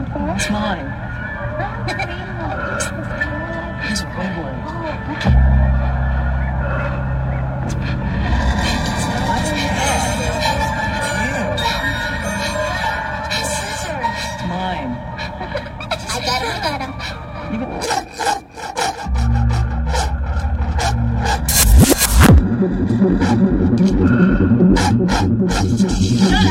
It's mine. He's a Beyblade. It's mine. I got him. You